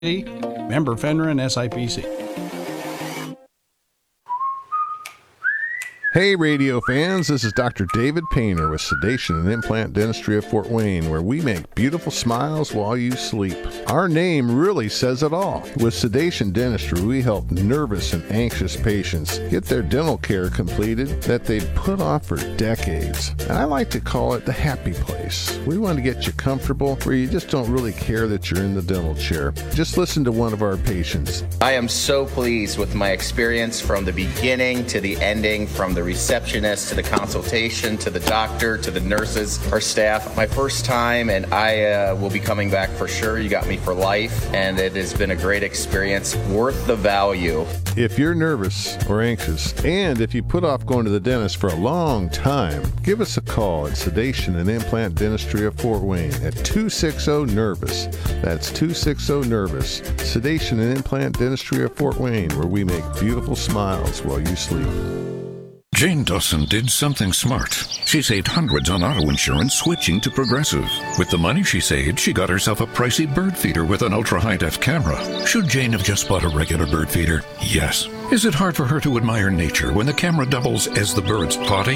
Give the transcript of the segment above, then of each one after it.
Member FINRA and SIPC. Hey radio fans, this is Dr. David Painter with Sedation and Implant Dentistry of Fort Wayne, where we make beautiful smiles while you sleep. Our name really says it all. With Sedation Dentistry, we help nervous and anxious patients get their dental care completed that they've put off for decades. And I like to call it the happy place. We want to get you comfortable where you just don't really care that you're in the dental chair. Just listen to one of our patients. I am so pleased with my experience from the beginning to the ending, from the receptionist to the consultation to the doctor to the nurses, our staff. My first time, and I will be coming back for sure. You got me for life, and it has been a great experience, worth the value. If you're nervous or anxious, and if you put off going to the dentist for a long time, give us a call at Sedation and Implant Dentistry of Fort Wayne at 260-NERVOUS. That's 260-NERVOUS. Sedation and Implant Dentistry of Fort Wayne, where we make beautiful smiles while you sleep. Jane Dawson did something smart. She saved hundreds on auto insurance switching to Progressive. With the money she saved, she got herself a pricey bird feeder with an ultra-high-def camera. Should Jane have just bought a regular bird feeder? Yes. Is it hard for her to admire nature when the camera doubles as the bird's potty?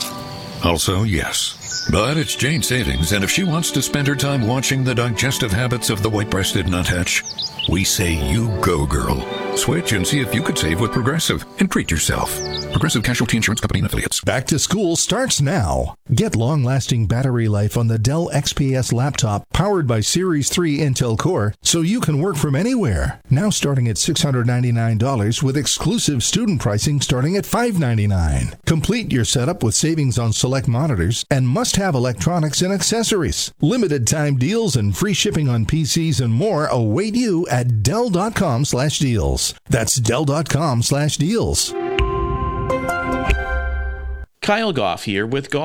Also, yes. But it's Jane's savings, and if she wants to spend her time watching the digestive habits of the white-breasted nuthatch, we say you go, girl. Switch and see if you could save with Progressive and treat yourself. Progressive Casualty Insurance Company and Affiliates. Back to school starts now. Get long-lasting battery life on the Dell XPS laptop powered by Series 3 Intel Core so you can work from anywhere. Now starting at $699 with exclusive student pricing starting at $599. Complete your setup with savings on select monitors and must-have electronics and accessories. Limited time deals and free shipping on PCs and more await you at Dell.com/deals. That's Dell.com/deals. Kyle Goff here with Goff